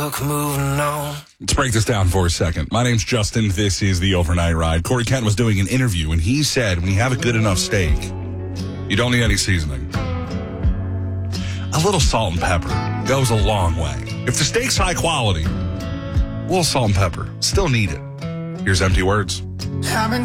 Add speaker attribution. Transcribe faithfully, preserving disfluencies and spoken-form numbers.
Speaker 1: Moving on.
Speaker 2: Let's break this down for a second. My name's Justin. This is the Overnight Ride. Corey Kent was doing an interview, and he said when you have a good enough steak, you don't need any seasoning. A little salt and pepper goes a long way. If the steak's high quality, a little salt and pepper, still need it. Here's empty words.